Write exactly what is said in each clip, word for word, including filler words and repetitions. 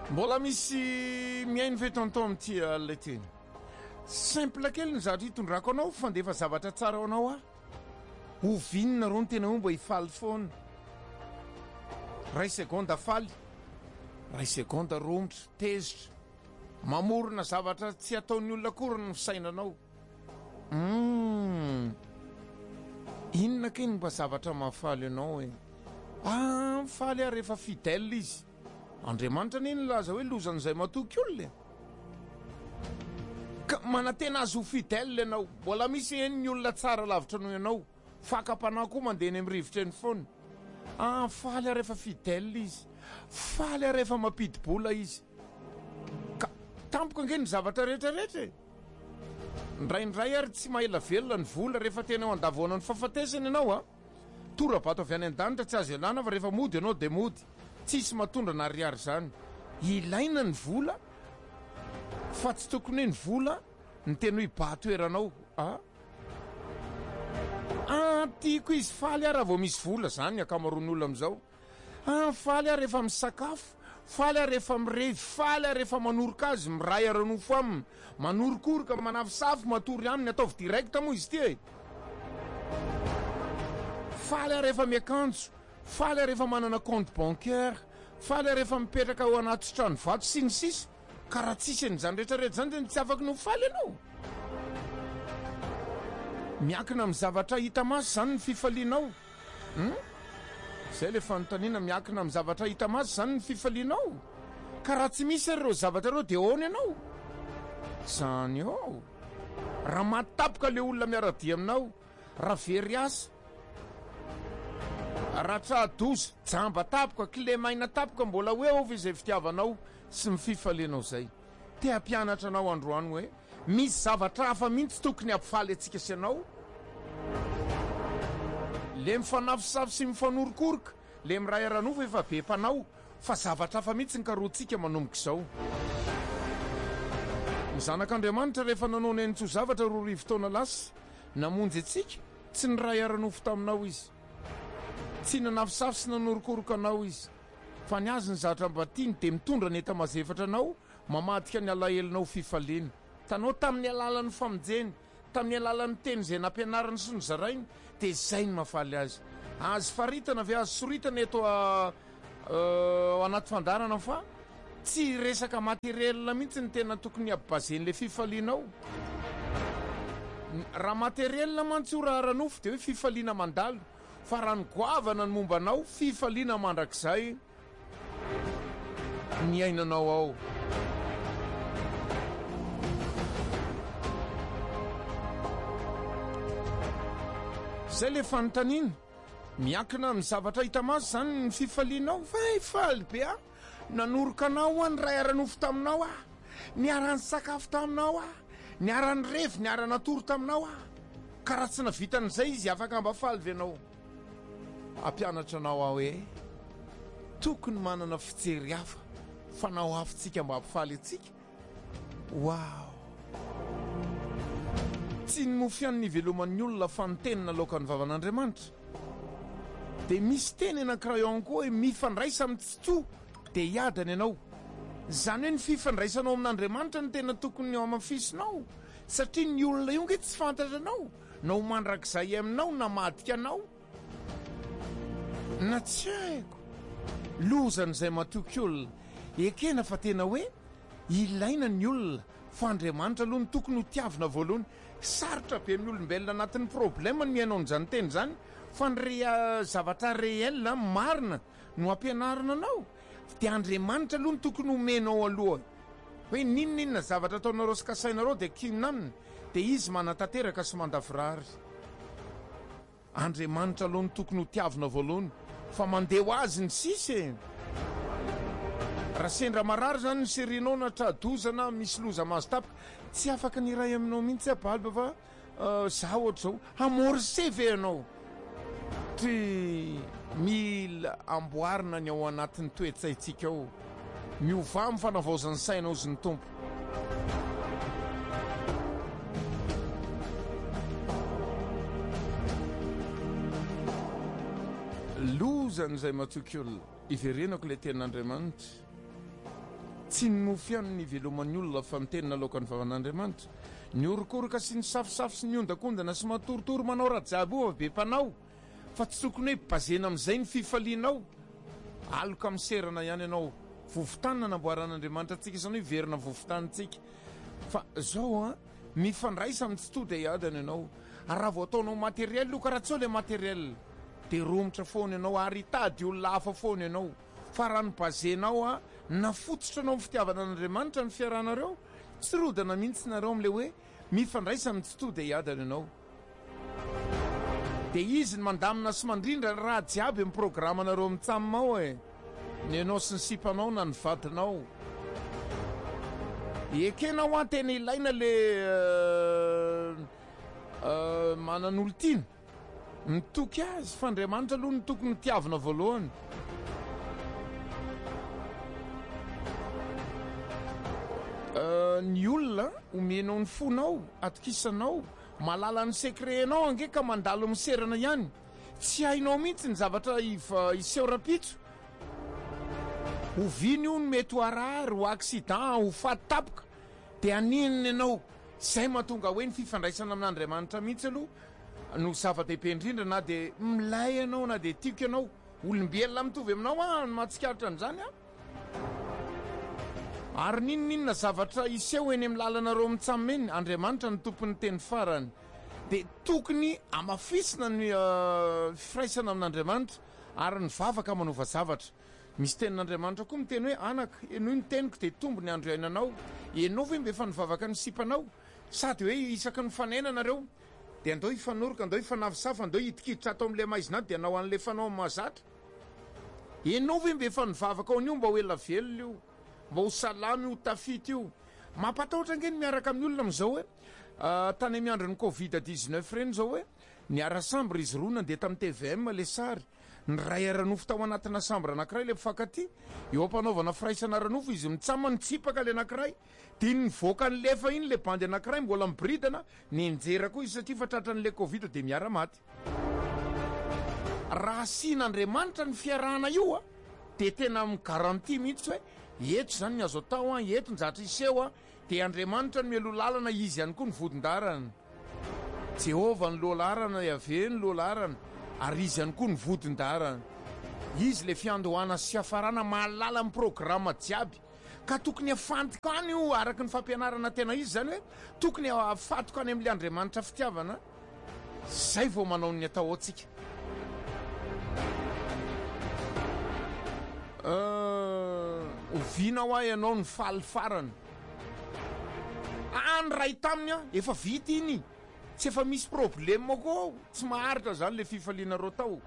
Mbola misy miaino vetonto amin'ity le teny. Simple kely ny zavatra hitondrako anao fandefa zavatra tsara ho anao ah. Ovinina ro ny tena hoe mba hifaly foana. Ray seconde faly, ray seconde romotra, tezitra. Mamorona zavatra tsy ataon'ny olona akory ny fisainanao. Mm. Inona keny mba zavatra mahafaly anao e? Ah, faly ah rehefa fidèle izy. Andriamanitra neny laza hoe lozan'izay matoky olona. Ka manantena azy ho fidèle ianao. Mbola misy eny ny olona tsara lavitra noho ianao. Fakapanahy koa mandeha eny amin'ny rivotra eny foana. Ah, faly rehefa fidèle izy. Faly rehefa mampidi-bola izy. Ka tampoka ange ny zavatra rehetrarehetra. Ndraindray ary tsy mahela velona ny vola rehefa tena eo andavoana ny fahafatesany ianao ah. Tora-bato avy any an-danitra tsy azo ialana fa rehefa mody ianao dia mody. Tsisy matondra na ariary zany. Ilaina ny vola fa tsy tokony ny vola ny tena hoe batoeranao ah. Ah, tiako izy faly ah raha vao misy vola zany akamaroan'ny olona amin'izao. Ah, faly ah rehefa misakafo, faly ah rehefa mirevy, faly ah rehefa manoroka azy, miray ara-nofo aminy, manorokoroka, manafisafo, matory aminy, ataovy direkta moa izy ty e. Faly ah rehefa miakanjo, faly ah rehefa manana compte bancaire, faly ah rehefa mipetraka ao anaty trano vato sy ny sisa. Ka raha tsisy an'izany rehetrarehetra zany dia tsy afaka no faly ianao. Miankina amin'ny zavatra hita maso zany ny fifalianao. Hmm? Zay le fanontaniana, miankina amin'ny zavatra hita maso zany ny fifalianao. Ka raha tsy misy ireo zavatra ireo dia ahoana ianao? Zany ao. Raha matapoka le olona miaradia aminao, raha very asa, raha tradoza, jamba tapoka, clé maina tapoka, mbola hoe ovy izay fitiavanao sy ny fifalianao zay. Te hampianatra anao androany hoe misy zavatra hafa mihitsy tokony hampifaly antsika sy anao. Le mifanafosafo sy mifanorokoroka, le miray ara-nofo efa be mpanao, fa zavatra hafa mihitsy ny karoantsika manomboka izao. Ny zanak'Andriamanitra rehefa nanao nenitso zavatra roa rivo taona lasa, namonjy antsika, tsy ny ray ara-nofo taminao izy. Tsy nanafosafo sy nanorokoroka anao izy. Fa ny azy ny zavatra mbatiny dia mitondra ny enta mazefatra anao, mamadika ny alahelinao fifaliana. Tanao tamin'ny alalan'ny famonjeny, tamin'ny alalan'ny teny izay nampianarany sy ny zarainy, dia izay ny mahafaly azy. Azy faritana ve azy soritana eto ao anaty fandarana fa tsy resaka materielina mihitsy ny tena tokony habibazen'le fifalianao. Raha materielina mantsy io raha ara-nofo dia hoe fifaliana mandalo, fa raha ny goavana ny mombanao, fifaliana mandrakizay ny ainanao ao. Zay le fanontaniana, miankina amin'ny zavatra hita maso zany ny fifalianao. Fa faly be ah, nanoroka anao ah, ny ray ara-nofo taminao ah, niara-ny sakafo taminao ah, niara-ny revy, niara-natoro taminao ah. Ka raha tsy navitan'izay izy afaka mba faly venao. Ampianatra anao ao hoe tokony manana fijery hafa fanao hafintsika mba hampifaly antsika. Wow! Tsy ny mofian'ny iveloman'ny olona fa ny tenina laokan'ny vavan'Andriamanitra. Dia misy teny anankiray ihany koa hoe mifandraisa amin'ny tsy tsoa dia hiadana ianao. Zany hoe ny fifandraisanao amin'Andriamanitra ny tena tokony ao amafisinao, satria ny olona io nge tsy fantatra anao, na ho mandrakizay aminao, na madika anao, na tsy haiko lozan'izay matoky olona. Ekena fa tena hoe ilaina ny olona fa Andriamanitra aloha ny tokony ho tiavina voalohany. Sarotra be amin'ny olombelona anatin'ny problema ny miainao n'izany teny zany, fa ny re zavatra réel marina no ampianarina anao. Dia Andriamanitra aloha ny tokony homenao aloha hoe ninninona zavatra ataonareo sy kasainareo dia kinanina, dia izy manatanteraka sy mandavirary. Andriamanitra aloha ny tokony ho tiavina voalohany, fa mandeha ho azy ny sisy. Raha sendra marary zany ny serinao na tradozana misy loza mazo tapoka, tsy afaka niray aminao mihitsy abalba fa uh, zaho ohatr'izao amorse ve ianao. Ty mila amboarina ny ao anatin'ny toetsaitsika ao, miova amin'ny fanavaozan'ny sainao sy ny tompo. Lozan'izay matoky olona, iverenako le ten'Andriamanitra. tsy ninofiany ny veloman'ny olona fa mitenina loakany vavan'Andriamanitra. Ny orokoroka sy ny safisafy sy ny ondakondana sy matoritory manao rajiaby io be mpanao fa tsy tokony hoe bazena amin'izay ny fifalianao. Aloka amin'ny serana ihany ianao. Vovotanina namboaran'Andriamanitra antsika izany hoe verina vovotanintsika. Fa zao a mifandraisa amin'ny tsy tonga dia adany ianao. Raha vao ataonao materiel io ka raha tsy hoe le materiel dia romitra foana ianao ary hitady olona hafa foana ianao. Fa raha ny bazenao a nafototra anao amin'ny fitiavana an'Andriamanitra ny fiarahanareo, tsy rodana mihitsy nareo amin'ilay hoe mifandraisa amin'ny tsy tonga dia adany ianao. Dia izy ny mandamina sy mandrindra raha jiaby amin'ny programanareo mitsaminao e. Ny ianao sy ny sipanao na ny vadinao. Ekenao a tena ilaina le manan'olo tiana. Mitoky azy fa Andriamanitra aloha ny tokony tiavina voalohany. Ny olona omenao ny fonao, atokisanao, malala ny sekrenao ange ka mandalo miserana ihany. Tsy hainao mihitsy ny zavatra iseho rapitso. Ho viny io ny mety ho arary, ho accident, ho fatapaka. Dia aninina ianao. Izay mahatonga hoe ny fifandraisana amin'Andriamanitra mihitsy aloha no zava-dehibe indrindra na dia milay ianao na dia tiako ianao. Olombelona mitovy aminao a mahatsikaritra an'izany a. Ary ninninona zavatra iseho eny amin'ny lalanareo mitsamina eny, Andriamanitra ny tompon'ny teny farany. Dia tokony amafisina ny firaisana amin'Andriamanitra ary ny vavaka manova zavatra. Misy tenin'Andriamanitra koa miteny hoe anaka, enoy ny teniko dia tombo ny andro iainanao. Ianao ve mbe efa nivavaka ny sipanao? Sady hoe isaky ny fanaina nareo dia andao hifanoroka, andao hifanavisafa, andao hitikiditra atao amin'ilay maizina dia anao an'ilay fanao mahazatra. Ianao ve mbe efa nivavaka ao an'io mba ho ela velona io, mba ho salamy ho tafity io. Mampatahotra ange ny miaraka amin'ny olona amin'izao hoe tany amin'ny andron'ny covid dix-neuf ireny zao hoe niara sambre izy roa nandeha tamin'ny T V M le sary. Ny ray aranofo tao anatina sambre anankiray le mpifankatia. Eo ampanaovana firaisana aranofo izy mitsama nitsipaka le anankiray. Dia nivoaka ny lefa iny le bandy anankiray mbola mibiridana. Nienjera koa izy satria fa tratran'le covid dia miara maty. Raha asian'Andriamanitra ny fiarahana io a dia tena migaranty mihitsy hoe eto zany ny azo atao a, eto ny zatra iseho a, dia Andriamanitra ny mialoha lalana, izy ihany koa ny vodin-darana. Jehova ny lohalarana, Yahvé ny lohalarana, ary izy ihany koa ny vodin-darana. Izy le fiandohana sy fiafarana mahalala amin'ny programa jiaby. Ka tokony afantoka any io araka ny fampianarana tena izy zany hoe tokony afatoka any amin'ilay Andriamanitra fitiavana. Zay vao manao ny atao antsika. Ovinao ahy ianao ny faly farany. Any ray taminy a efa vita iny, tsy efa misy problème koa, tsy maharitra zany le fifalianareo tao.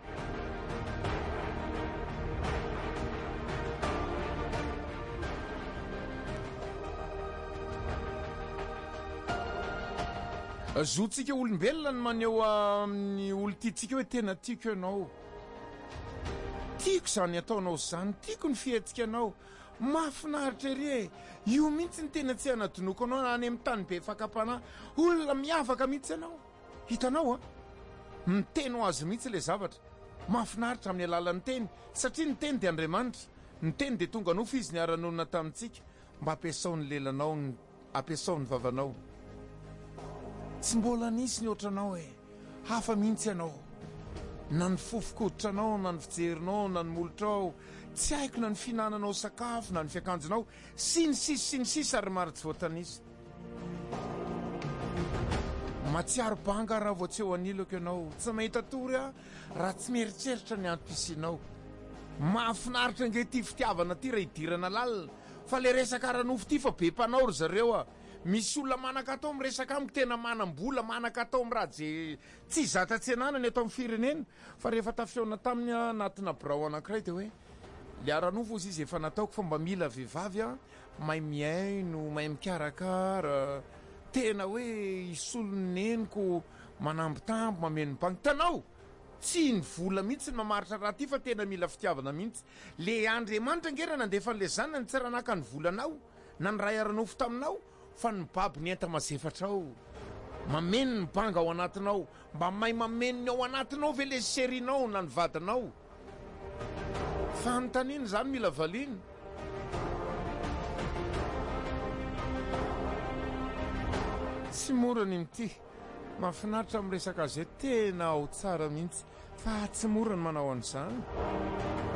Zotsika olombelona ny maneho amin'ny olo tiatsika hoe tena tiako ianao. Tiako zany ataonao zany, tiako ny fihetsikanao. Mahafinaritra ery e. Io mihitsy ny tena tsy anadinoko anao any amin'ny tany be fakapana. Olona miavaka mihitsy ianao. Hitanao a? Miteno azy mihitsy le zavatra. Mahafinaritra amin'ny alalan'ny teny satria ny teny dia Andriamanitra. Ny teny dia tonga nofo izy niara-nonina tamintsika mba ampiasao ny lelanao, ampiasao ny vavanao. Tsy mbola nisy ny ohatranao e. Hafa mihitsy ianao. Na ny fofokoditranao, na ny fijerinao, na ny molotrao, tsy haiko na ny finananao sakafo, na ny fiakanjonao, sy ny sisy sy ny sisy ary maro tsy voatanisa. Matsiaro banga raha vao tsy eo anilako ianao. Tsy mahita tory a raha tsy mieritreritra ny antom-pisianao. Mahafinaritra ange ty fitiavana ty raha hidirana lalina. Fa le resaka aranofo ty fa be mpanao ry zareo a. Misy olona manaka atao miresaka amiko tena manam-bola manaka atao miraha je tsy zatra tsenanany eto amin'ny firenena. Fa rehefa tafiona taminy anatina birao anankiray dia hoe le aranofo izy efa nataoko fa mba mila vehivavy a mahay miaino, mahay mikarakara, tena hoe isolony neniko, manambitambo, mameno banky. Tanao tsy ny vola mihitsy ny mamaritra raha ty fa tena mila fitiavana mihitsy. Le Andriamanitra ngera nandefa an'le zanany tsy raha naka ny volanao na ny ray aranofo taminao fa ny baby ny enta mazefatra ao. Mameno ny banga ao anatinao, mba mahay mameno ny ao anatinao ve le serinao na ny vadinao. Fanontaniana zany mila valiana. tsy morany mity mahafinaritra amin'ny resaka zay tena ao tsara mihitsy fa tsy morany manao an'izany.